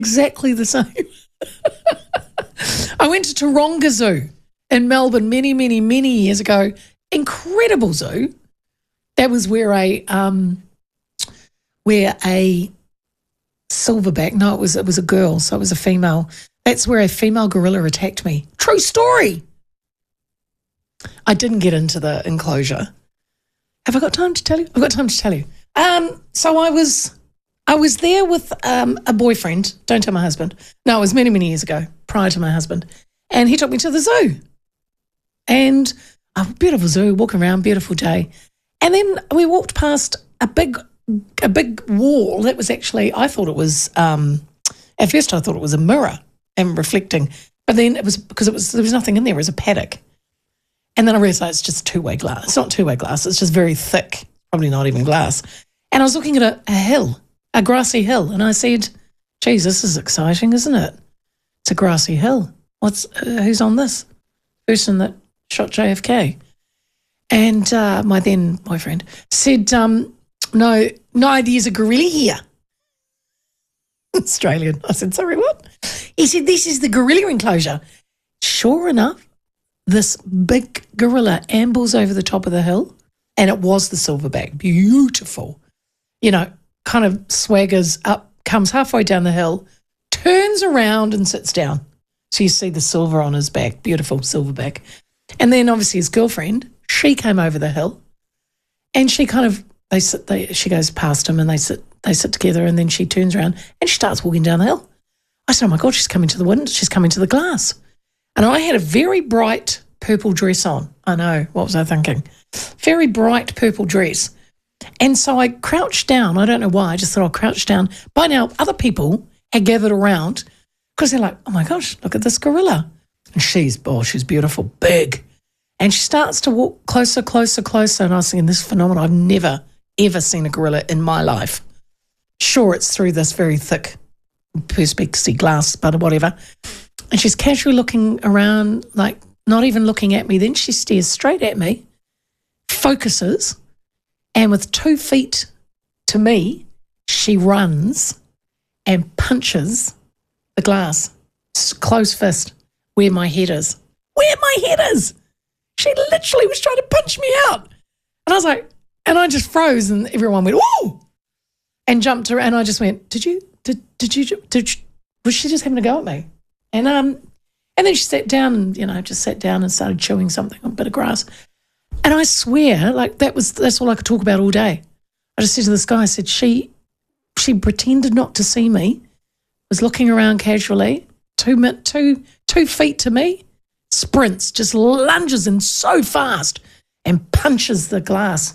exactly the same. I went to Taronga Zoo in Melbourne many, many, many years ago. Incredible zoo. That was where a silverback, no, it was a girl, so it was a female. That's where a female gorilla attacked me. True story. I didn't get into the enclosure. Have I got time to tell you? I've got time to tell you. So I was there with a boyfriend. Don't tell my husband. No, it was many, many years ago, prior to my husband. And he took me to the zoo. And a beautiful zoo, walking around, beautiful day. And then we walked past a big wall that was actually, I thought it was, at first I thought it was a mirror and reflecting. But then it was, because there was nothing in there, it was a paddock. And then I realised it's just two-way glass. It's not two-way glass, it's just very thick, probably not even glass. And I was looking at a hill, a grassy hill, and I said, geez, this is exciting, isn't it? It's a grassy hill. Who's on this? Person that shot JFK. And my then boyfriend said, no, there's a gorilla here. Australian. I said, sorry, what? He said, this is the gorilla enclosure. Sure enough, this big gorilla ambles over the top of the hill, and it was the silverback. Beautiful. Kind of swaggers up, comes halfway down the hill, turns around and sits down. So you see the silver on his back, beautiful silverback. And then obviously his girlfriend, she came over the hill, and she kind of, she goes past him and they sit together, and then she turns around and she starts walking down the hill. I said, oh my God, she's coming to the window, she's coming to the glass. And I had a very bright purple dress on. I know, what was I thinking? Very bright purple dress. And so I crouched down. I don't know why, I just thought I'll crouch down. By now, other people had gathered around because they're like, oh my gosh, look at this gorilla. And she's beautiful, big. And she starts to walk closer, closer, closer. And I was thinking, this is phenomenal. I've never, ever seen a gorilla in my life. Sure, it's through this very thick Perspex glass, but whatever. And she's casually looking around, like not even looking at me. Then she stares straight at me, focuses, and with 2 feet to me, she runs and punches the glass, close fist, where my head is. Where my head is! She literally was trying to punch me out. And I was like, and I just froze, and everyone went, whoa! And jumped around, and I just went, did you, was she just having a go at me? And then she sat down and, just sat down and started chewing something on a bit of grass. And I swear, like that's all I could talk about all day. I just said to this guy, I said, she pretended not to see me, was looking around casually, 2 feet to me, sprints, just lunges in so fast and punches the glass.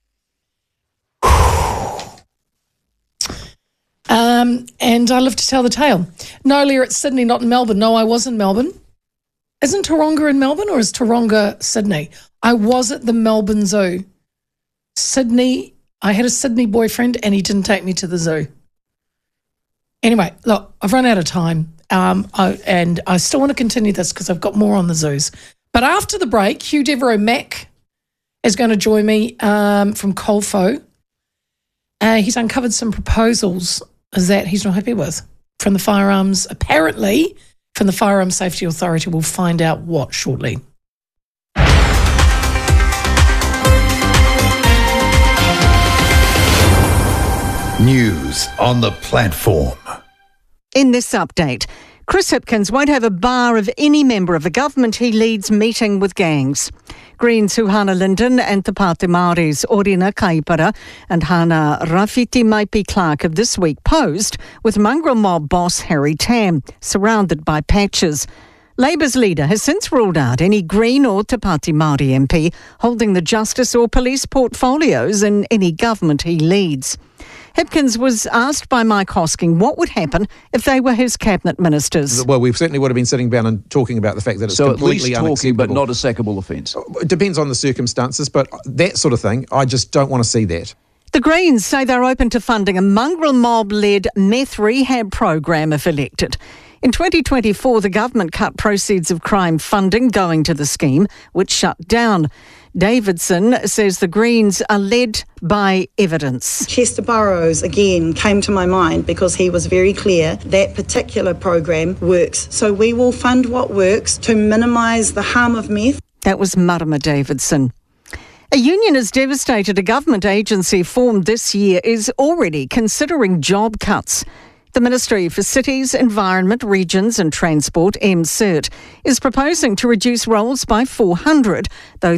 And I live to tell the tale. No, Leah, it's Sydney, not in Melbourne. No, I was in Melbourne. Isn't Taronga in Melbourne, or is Taronga Sydney? I was at the Melbourne Zoo. Sydney, I had a Sydney boyfriend and he didn't take me to the zoo. Anyway, look, I've run out of time and I still want to continue this because I've got more on the zoos. But after the break, Hugh Devereux-Mack is going to join me from Colfo. He's uncovered some proposals that he's not happy with from the firearms, apparently from the Firearms Safety Authority. We'll find out what shortly. News on the platform. In this update, Chris Hipkins won't have a bar of any member of the government he leads meeting with gangs. Greens Huhana Linden and Te Pāti Māori's Orina Kaipara and Hana Rafiti Maipi Clark have this week posed with mongrel mob boss Harry Tam, surrounded by patches. Labour's leader has since ruled out any Green or Te Pāti Māori MP holding the justice or police portfolios in any government he leads. Hipkins was asked by Mike Hosking what would happen if they were his cabinet ministers. Well, we certainly would have been sitting down and talking about the fact that it's completely at least talking, but not a sackable offence. It depends on the circumstances, but that sort of thing, I just don't want to see that. The Greens say they're open to funding a mongrel mob-led meth rehab program if elected. In 2024, the government cut proceeds of crime funding going to the scheme, which shut down. Davidson says the Greens are led by evidence. Chester Burrows, again, came to my mind because he was very clear that particular program works. So we will fund what works to minimise the harm of meth. That was Marama Davidson. A union as devastated a government agency formed this year is already considering job cuts. The Ministry for Cities, Environment, Regions and Transport, MCIRT, is proposing to reduce roles by 400, though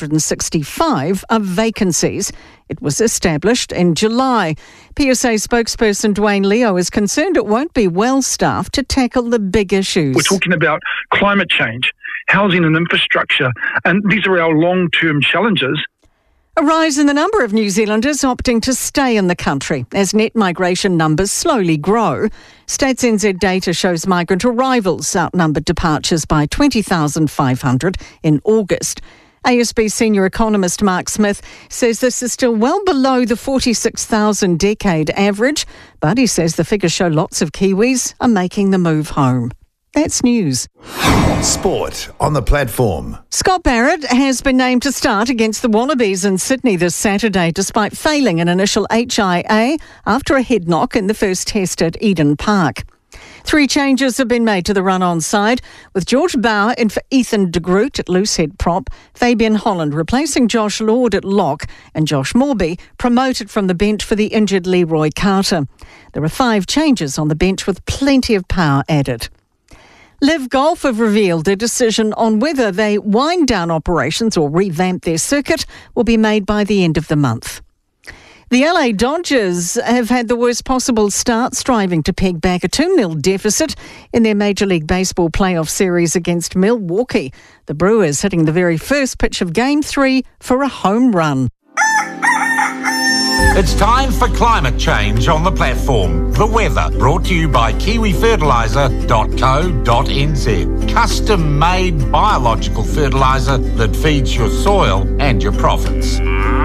365 are vacancies. It was established in July. PSA spokesperson Dwayne Leo is concerned it won't be well staffed to tackle the big issues. We're talking about climate change, housing and infrastructure, and these are our long-term challenges. A rise in the number of New Zealanders opting to stay in the country as net migration numbers slowly grow. Stats NZ data shows migrant arrivals outnumbered departures by 20,500 in August. ASB senior economist Mark Smith says this is still well below the 46,000 decade average, but he says the figures show lots of Kiwis are making the move home. That's news. Sport on the platform. Scott Barrett has been named to start against the Wallabies in Sydney this Saturday despite failing an initial HIA after a head knock in the first test at Eden Park. 3 changes have been made to the run-on side, with George Bauer in for Ethan de Groot at loosehead prop, Fabian Holland replacing Josh Lord at lock, and Josh Morby promoted from the bench for the injured Leroy Carter. There are 5 changes on the bench with plenty of power added. Liv Golf have revealed their decision on whether they wind down operations or revamp their circuit will be made by the end of the month. The LA Dodgers have had the worst possible start, striving to peg back a 2-0 deficit in their Major League Baseball playoff series against Milwaukee. The Brewers hitting the very first pitch of Game 3 for a home run. It's time for climate change on the platform. The weather, brought to you by kiwifertiliser.co.nz. Custom-made biological fertiliser that feeds your soil and your profits.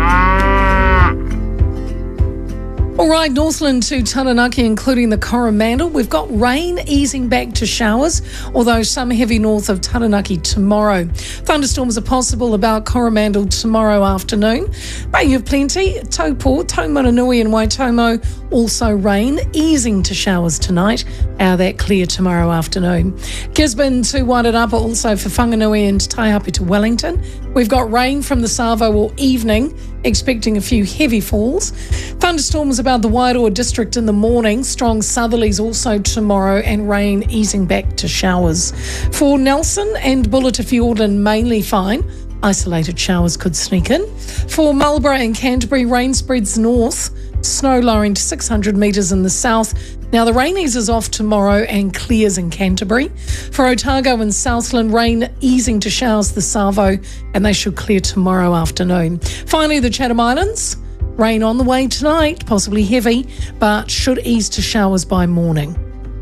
All right, Northland to Taranaki, including the Coromandel. We've got rain easing back to showers, although some heavy north of Taranaki tomorrow. Thunderstorms are possible about Coromandel tomorrow afternoon. Bay of Plenty, Taupo, Taumaranui and Waitomo, also rain, easing to showers tonight. That clear tomorrow afternoon. Gisborne to Wairarapa, also for Whanganui and Taihape to Wellington. We've got rain from the Savo all evening, expecting a few heavy falls. Thunderstorms about the Wairoa district in the morning. Strong southerlies also tomorrow, and rain easing back to showers. For Nelson and Bullita Fiordland, mainly fine. Isolated showers could sneak in. For Marlborough and Canterbury, rain spreads north. Snow lowering to 600 metres in the south. Now the rain eases off tomorrow and clears in Canterbury. For Otago and Southland, rain easing to showers the Savo, and they should clear tomorrow afternoon. Finally, the Chatham Islands, rain on the way tonight, possibly heavy, but should ease to showers by morning.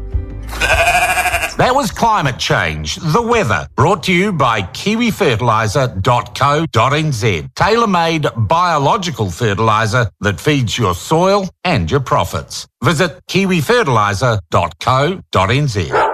That was climate change, the weather, brought to you by kiwifertiliser.co.nz. Tailor-made biological fertiliser that feeds your soil and your profits. Visit kiwifertiliser.co.nz.